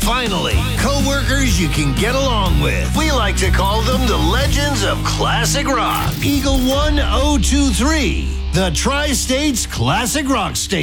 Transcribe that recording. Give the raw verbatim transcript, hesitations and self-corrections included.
Finally, co-workers you can get along with. We like to call them the legends of classic rock. Eagle one oh two three, the Tri-States Classic Rock Station.